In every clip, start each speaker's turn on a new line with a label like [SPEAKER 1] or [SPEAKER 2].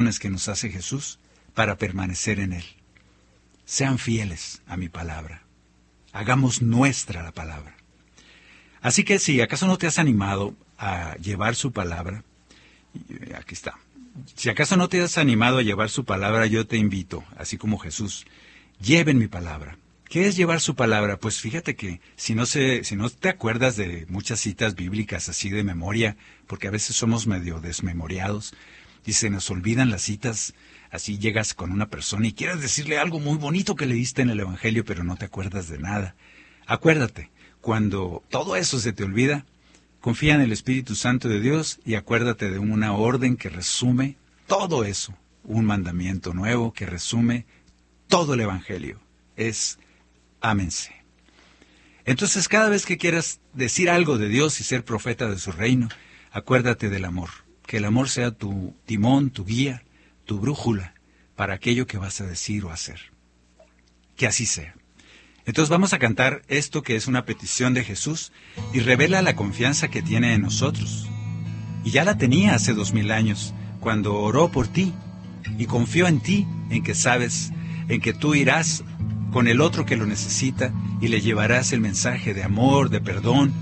[SPEAKER 1] invitaciones que nos hace Jesús para permanecer en Él. Sean fieles a mi palabra. Hagamos nuestra la palabra. Así que si acaso no te has animado a llevar su palabra, aquí está. Si acaso no te has animado a llevar su palabra, yo te invito, así como Jesús, lleven mi palabra. ¿Qué es llevar su palabra? Pues fíjate que si no te acuerdas de muchas citas bíblicas así de memoria, porque a veces somos medio desmemoriados y se nos olvidan las citas, así llegas con una persona y quieres decirle algo muy bonito que leíste en el Evangelio, pero no te acuerdas de nada. Acuérdate, cuando todo eso se te olvida, confía en el Espíritu Santo de Dios y acuérdate de una orden que resume todo eso, un mandamiento nuevo que resume todo el Evangelio. Es ámense. Entonces, cada vez que quieras decir algo de Dios y ser profeta de su reino, acuérdate del amor. Que el amor sea tu timón, tu guía, tu brújula para aquello que vas a decir o hacer. Que así sea. Entonces vamos a cantar esto que es una petición de Jesús y revela la confianza que tiene en nosotros. Y ya la tenía hace 2000 años, cuando oró por ti y confió en ti, en que sabes, en que tú irás con el otro que lo necesita y le llevarás el mensaje de amor, de perdón.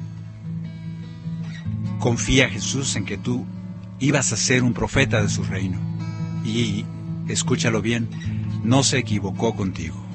[SPEAKER 1] Confía, Jesús, en que tú ibas a ser un profeta de su reino. Y escúchalo bien, no se equivocó contigo.